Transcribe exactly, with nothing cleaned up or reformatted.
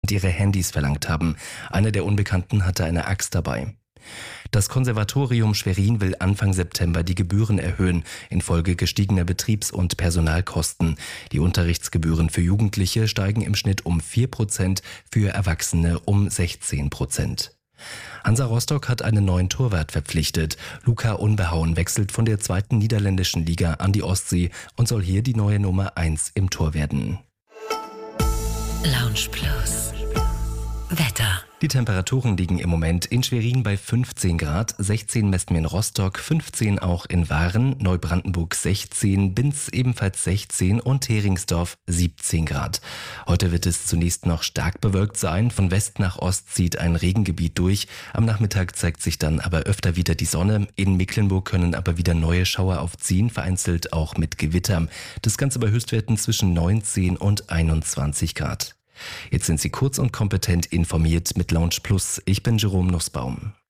und ihre Handys verlangt haben. Einer der Unbekannten hatte eine Axt dabei. Das Konservatorium Schwerin will Anfang September die Gebühren erhöhen, infolge gestiegener Betriebs- und Personalkosten. Die Unterrichtsgebühren für Jugendliche steigen im Schnitt um vier Prozent, für Erwachsene um sechzehn Prozent. Hansa Rostock hat einen neuen Torwart verpflichtet. Luca Unbehauen wechselt von der zweiten niederländischen Liga an die Ostsee und soll hier die neue Nummer eins im Tor werden. Lounge Plus. Wetter. Die Temperaturen liegen im Moment in Schwerin bei fünfzehn Grad, sechzehn messen wir in Rostock, fünfzehn auch in Waren, Neubrandenburg sechzehn, Binz ebenfalls sechzehn und Heringsdorf siebzehn Grad. Heute wird es zunächst noch stark bewölkt sein, von West nach Ost zieht ein Regengebiet durch, am Nachmittag zeigt sich dann aber öfter wieder die Sonne, in Mecklenburg können aber wieder neue Schauer aufziehen, vereinzelt auch mit Gewitter. Das Ganze bei Höchstwerten zwischen neunzehn und einundzwanzig Grad. Jetzt sind Sie kurz und kompetent informiert mit Lounge Plus. Ich bin Jerome Nussbaum.